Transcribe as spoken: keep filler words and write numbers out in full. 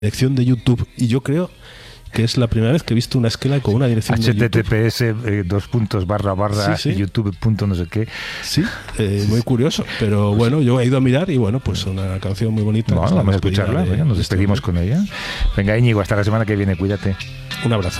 dirección de YouTube, y yo creo que es la primera vez que he visto una esquela con una dirección H T T P de S eh, dos puntos barra barra Sí, sí. YouTube punto no sé qué. Sí, eh, muy curioso, pero bueno, yo he ido a mirar y bueno, pues una canción muy bonita. Bueno, vamos a escucharla, de, venga, nos despedimos este con ella. Venga, Íñigo, hasta la semana que viene, cuídate. Un abrazo.